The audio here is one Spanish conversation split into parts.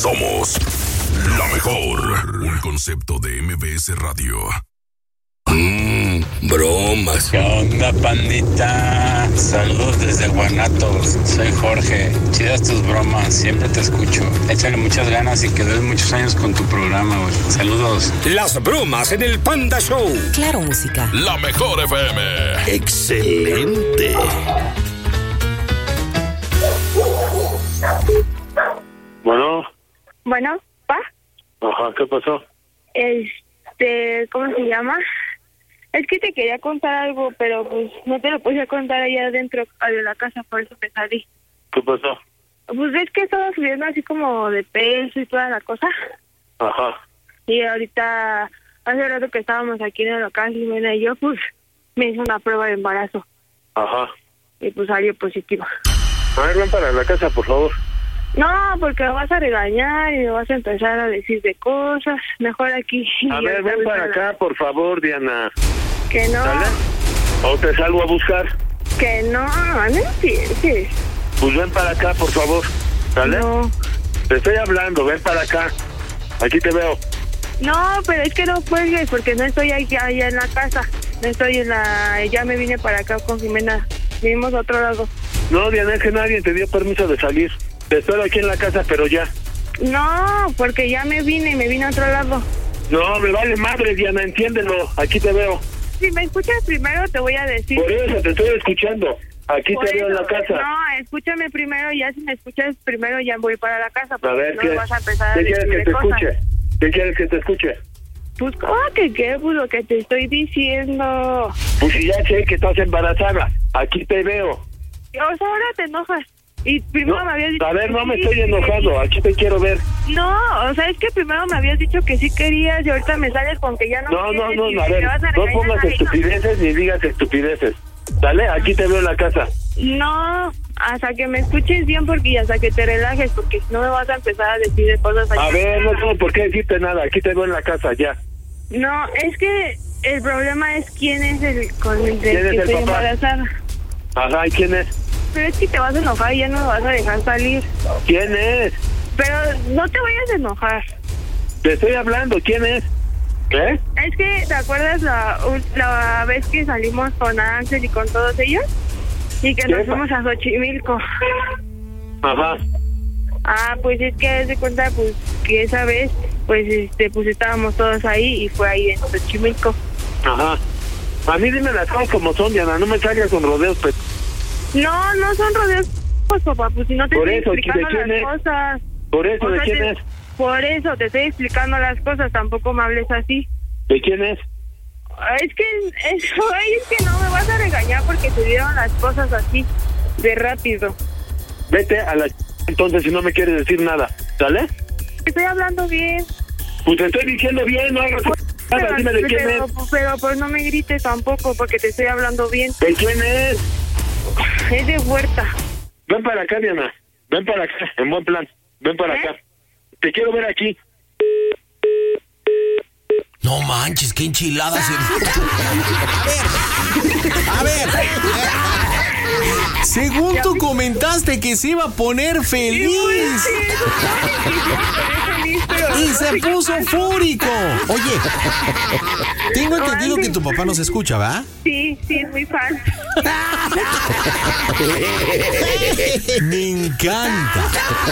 Somos la mejor. Un concepto de MBS Radio. Bromas. ¿Qué onda, pandita? Saludos desde Guanatos. Soy Jorge. Chidas tus bromas, siempre te escucho. Échale muchas ganas y que des muchos años con tu programa, güey. Saludos. Las bromas en el Panda Show. Claro, música. La mejor FM. Excelente. Bueno, ¿pa? Ajá, ¿qué pasó? ¿Cómo se llama? Es que te quería contar algo, pero pues no te lo podía contar allá adentro de la casa, por eso me salí. ¿Qué pasó? Pues es que estaba subiendo así como de peso y toda la cosa. Ajá. Y ahorita, hace rato que estábamos aquí en el local, Jimena y yo, pues me hice una prueba de embarazo. Ajá. Y pues salió positiva. A ver, ven para la casa, por favor. No, porque me vas a regañar y me vas a empezar a decir de cosas. Mejor aquí. A ver, ven para acá, por favor, Diana. Que no. ¿Sale? ¿O te salgo a buscar? Que no empieces. Pues ven para acá, por favor. ¿Sale? No. Te estoy hablando, ven para acá. Aquí te veo. No, pero es que no cuelgues porque no estoy allá en la casa. No estoy ya me vine para acá con Jimena. Vivimos a otro lado. No, Diana, es que nadie te dio permiso de salir. Te espero aquí en la casa, pero ya. No, porque ya me vine a otro lado. No, me vale madre, Diana, entiéndelo. Aquí te veo. Si me escuchas primero, te voy a decir. Por eso te estoy escuchando. Aquí te veo en la casa. No, escúchame primero, ya si me escuchas primero ya voy para la casa. A ver, no ¿qué? Vas a empezar ¿Qué a quieres que te cosas. escuche? ¿Qué quieres que te escuche? Pues, ¿cómo que qué? Pues lo que te estoy diciendo. Pues si ya sé que estás embarazada. Aquí te veo. O sea, ahora te enojas. Y primero No, me habías dicho... a ver, no me sí, estoy enojado. Aquí te quiero ver. No, o sea, es que primero me habías dicho que sí querías y ahorita me sales con que ya no No, quieres y a ver, me vas a no regañar. pongas Ay, no. estupideces ni digas estupideces. Dale, aquí te veo en la casa. No, hasta que me escuches bien porque hasta que te relajes, porque si no me vas a empezar a decir de cosas A aquí. ver, no tengo por qué decirte nada. Aquí te veo en la casa, ya. No, es que el problema es quién es el con el ¿Quién es que el estoy papá? embarazada. Ajá, ¿y quién es? Pero es que te vas a enojar y ya no me vas a dejar salir. ¿Quién es? Pero no te vayas a enojar. Te estoy hablando, ¿quién es? ¿Qué? Es que, ¿te acuerdas la vez que salimos con Ángel y con todos ellos? Y que nos fuimos a Xochimilco. Ajá. Ah, pues es que haz de cuenta, pues, que esa vez, pues, pues estábamos todos ahí y fue ahí en Xochimilco. Ajá. A mí dime las cosas como son, Diana, no me salgas con rodeos, pues. No, no son rodeos, pues, papá, pues si no te Por estoy eso, explicando ¿de quién las es? cosas. Por eso, O ¿de sea, quién es? Por eso te estoy explicando las cosas, tampoco me hables así. ¿De quién es? Es que no me vas a regañar porque te dieron las cosas así, de rápido. Vete a la entonces si no me quieres decir nada, ¿sale? Estoy hablando bien. Pues te estoy diciendo bien, no hagas nada, dime de quién es. Pero pues no me grites tampoco porque te estoy hablando bien. ¿De quién es? Es de Huerta. Ven para acá, Diana. Ven para acá, en buen plan. Ven para acá. Te quiero ver aquí. No manches, qué enchiladas. A ver. Según tú comentaste que se iba a poner feliz. Y se puso fúrico. Oye, tengo entendido que tu papá nos escucha, ¿va? Sí, es muy fan. Me encanta.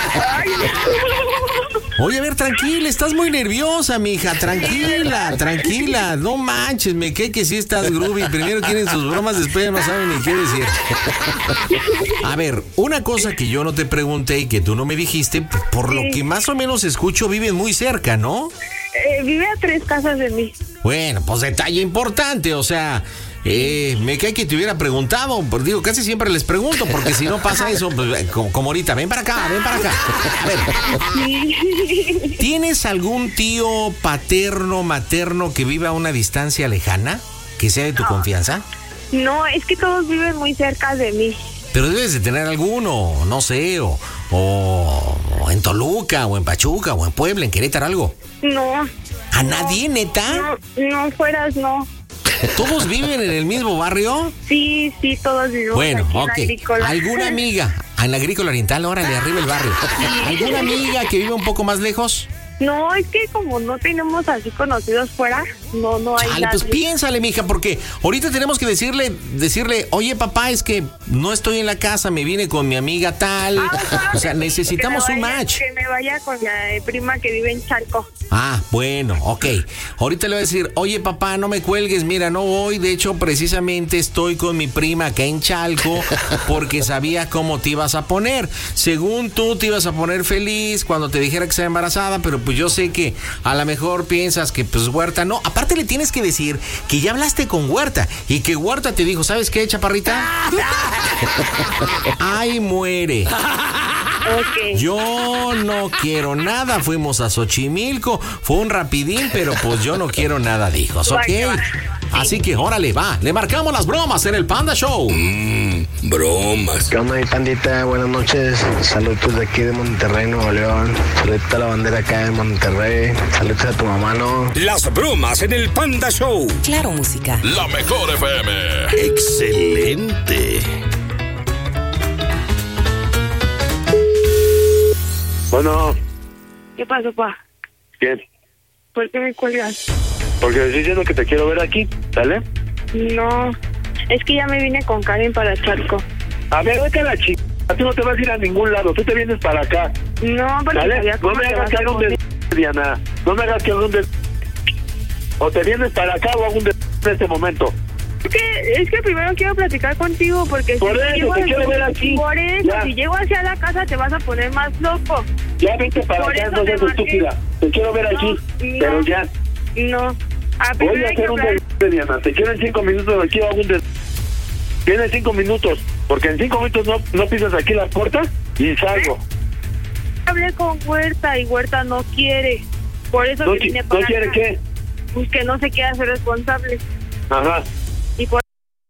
Oye, a ver, tranquila, estás muy nerviosa, mija. Tranquila. No manches, me cae que sí estás groovy. Primero quieren sus bromas, después ya no saben ni qué decir. A ver, una cosa que yo no te pregunté y que tú no me dijiste, por lo que más o menos escucho, viven muy cerca, ¿no? Vive a 3 casas de mí. Bueno, pues detalle importante, o sea... me cae que te hubiera preguntado, digo, casi siempre les pregunto, porque si no pasa eso, pues, como ahorita, ven para acá. A ver, ¿tienes algún tío paterno, materno que viva a una distancia lejana, que sea de tu confianza? No, es que todos viven muy cerca de mí. Pero debes de tener alguno, no sé, o en Toluca, o en Pachuca, o en Puebla, en Querétaro, algo. No. ¿A nadie, neta? No fueras, no. ¿Todos viven en el mismo barrio? Sí, todos vivimos bueno, aquí en ok. Agrícola. ¿Alguna amiga? En la Agrícola Oriental, órale, arriba el barrio. ¿Alguna amiga que vive un poco más lejos? No, es que como no tenemos así conocidos fuera, no hay Chale, nadie. pues piénsale, mija, porque ahorita tenemos que decirle, oye, papá, es que no estoy en la casa, me vine con mi amiga tal. O sea, necesitamos un match. Que me vaya con la prima que vive en Chalco. Ah, bueno, ok. Ahorita le voy a decir, oye, papá, no me cuelgues, mira, no voy. De hecho, precisamente estoy con mi prima acá en Chalco porque sabía cómo te ibas a poner. Según tú, te ibas a poner feliz cuando te dijera que estaba embarazada, pero pues yo sé que a lo mejor piensas que pues Huerta no. Aparte le tienes que decir que ya hablaste con Huerta y que Huerta te dijo, ¿sabes qué, chaparrita? ¡Ay, muere! Okay. Yo no quiero nada. Fuimos a Xochimilco. Fue un rapidín, pero pues yo no quiero nada de hijos, ¿ok? Así que órale, va. Le marcamos las bromas en el Panda Show. Bromas. ¿Qué onda, mi pandita? Buenas noches. Saludos de aquí de Monterrey, Nuevo León. Saludos a la bandera acá de Monterrey. Saludos a tu mamá, ¿no? Las bromas en el Panda Show. Claro, música. La mejor FM. Excelente. Bueno, ¿Qué pasó, pa? ¿quién? ¿Por qué me cuelgas? Porque estoy diciendo que te quiero ver aquí, ¿sale? No, es que ya me vine con Karen para Chalco. A ver, vete a la chica. Tú no te vas a ir a ningún lado, tú te vienes para acá. No, porque ¿Sale? sabía No cómo me te hagas vas que a haga un poner. Diana. No me hagas que haga un O te vienes para acá o hago un en este momento. Es que primero quiero platicar contigo porque Por eso, llego te quiero ver aquí. Por eso, Ya. si llego hacia la casa te vas a poner más loco. Ya vente para Por acá, eso no te seas marqué. estúpida. Te quiero ver aquí, No. pero ya. No. Voy Primero a hay que hacer un hablar. Diana. Te quiero en 5 minutos aquí o hago un Tienes 5 minutos, porque en 5 minutos no pisas aquí la puerta y salgo. Hablé con Huerta y Huerta no quiere. Por eso ¿No, me vine para ¿no quiere acá. qué? Pues que no se quiere hacer responsable. Ajá. Y por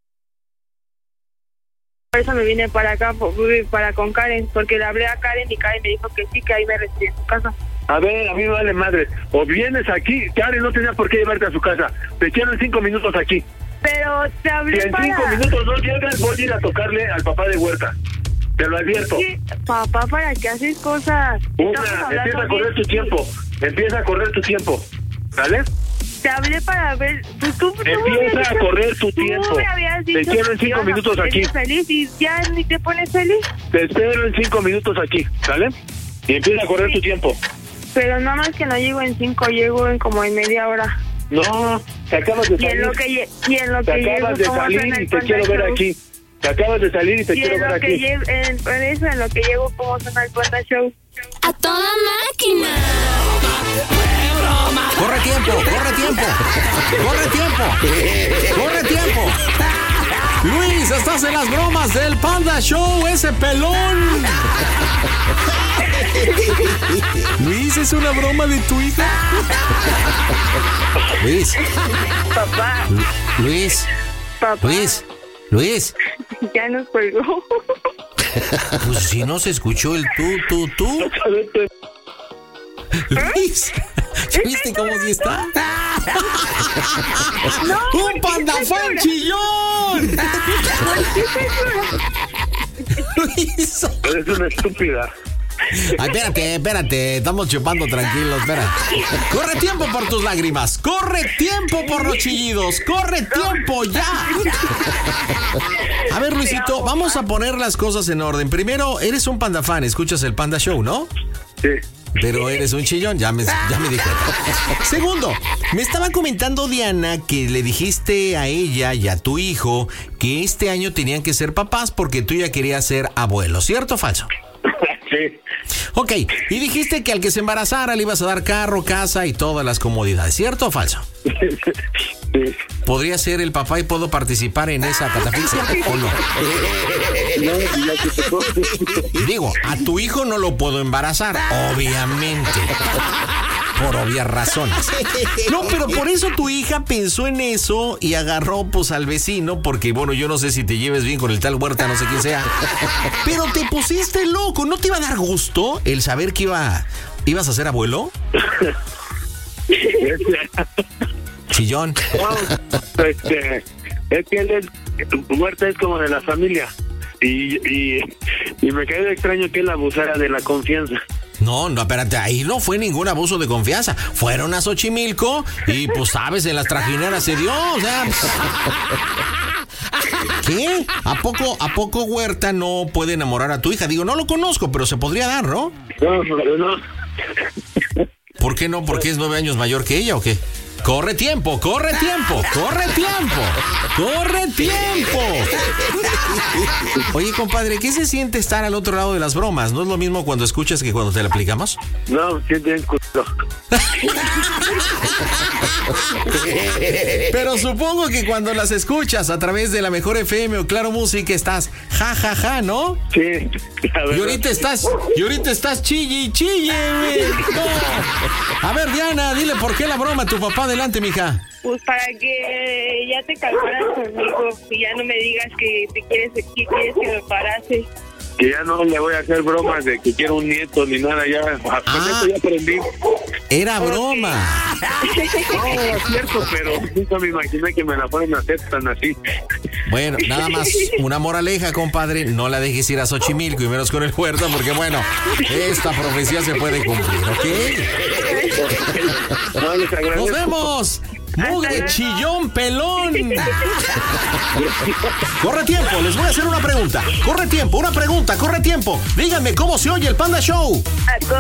eso me vine para acá, para con Karen, porque le hablé a Karen y Karen me dijo que sí, que ahí me recibí en su casa. A ver, a mí me vale madre. O vienes aquí, Karen no tenía por qué llevarte a su casa. Te quiero en 5 minutos aquí. Pero te Si hablé en para... 5 minutos no llegas, voy a ir a tocarle al papá de Huerta. Te lo advierto. ¿Qué? Papá, ¿para qué haces cosas? Estamos Una, hablando empieza a correr tu bien. tiempo. Empieza a correr tu tiempo. ¿Sale? Te hablé para ver... Tú me habías Empieza a dicho- correr tu tú tiempo. me habías Te dicho quiero en que 5 ibas a minutos ponerte aquí. feliz y ya ni te pones feliz. Te espero en 5 minutos aquí. ¿Sale? Y empieza a correr tu tiempo. Pero nada más que no llego en 5, llego en como en media hora. No, te acabas de Y en salir. lo que, Te llego, acabas de ¿cómo salir suena y el te quiero ver Panda Show? aquí. Te acabas de salir y te Y quiero en ver lo que aquí. llego, en eso, en lo que llego, ¿cómo suena el Panda Show? ¡A toda máquina! ¡Corre tiempo! ¡Corre tiempo! ¡Corre tiempo! ¡Corre tiempo! Luis, estás en las bromas del Panda Show, ese pelón. Luis, ¿es una broma de tu hija? Luis. Papá, Luis. papá, Luis. ya nos colgó. Pues si no se escuchó el tú. Luis, ¿ya viste cómo sí está? ¡Un pandafán chillón! Luis. Eres una estúpida. Ay, espérate, estamos chupando tranquilos, espera. Corre tiempo por tus lágrimas, corre tiempo por los chillidos, corre tiempo ya. A ver, Luisito, vamos a poner las cosas en orden. Primero, eres un panda fan, escuchas el Panda Show, ¿no? Sí. Pero eres un chillón, ya me di cuenta. Segundo, me estaba comentando Diana que le dijiste a ella y a tu hijo que este año tenían que ser papás porque tú ya querías ser abuelo, ¿cierto o falso? Sí. Ok, y dijiste que al que se embarazara le ibas a dar carro, casa y todas las comodidades, ¿cierto o falso? Sí. ¿Podría ser el papá y puedo participar en esa catafixia o no? No, ya que te Digo, a tu hijo no lo puedo embarazar, obviamente. Por obvias razones. No, pero por eso tu hija pensó en eso y agarró pues al vecino, porque bueno, yo no sé si te lleves bien con el tal Huerta, no sé quién sea. Pero te pusiste loco, ¿no te iba a dar gusto el saber que ibas a ser abuelo? Chillón. No, es que él Huerta es como de la familia. Y Y me cae de extraño que él abusara de la confianza. No, espérate, ahí no fue ningún abuso de confianza. Fueron a Xochimilco y, pues, sabes, en las trajineras se dio, o sea... ¿Qué? ¿A poco Huerta no puede enamorar a tu hija? Digo, no lo conozco, pero se podría dar, ¿no? No. ¿Por qué no? ¿Porque es 9 años mayor que ella o qué? ¡Corre tiempo! ¡Corre tiempo! ¡Corre tiempo! ¡Corre tiempo! Oye, compadre, ¿qué se siente estar al otro lado de las bromas? ¿No es lo mismo cuando escuchas que cuando te la aplicamos? No, siente bien culo. Pero supongo que cuando las escuchas a través de la Mejor FM o Claro Música estás ja, ¿no? Sí, la verdad. Y ahorita estás chille, güey. No. A ver, Diana, dile por qué la broma a tu papá. Adelante, mija. Pues para que ya te calmaras conmigo y ya no me digas que quieres que me embarace. Que ya no le voy a hacer bromas de que quiero un nieto ni nada, ya. Con eso ya aprendí. Era broma. No, es cierto, pero nunca me imaginé que me la fueran a hacer tan así. Bueno, nada más una moraleja, compadre. No la dejes ir a Xochimilco y menos con el Huerta, porque bueno, esta profecía se puede cumplir, ¿ok? No, les agradezco. ¡Nos vemos! ¡Mugre chillón pelón! Corre tiempo, les voy a hacer una pregunta. Corre tiempo, una pregunta, corre tiempo. Díganme cómo se oye el Panda Show.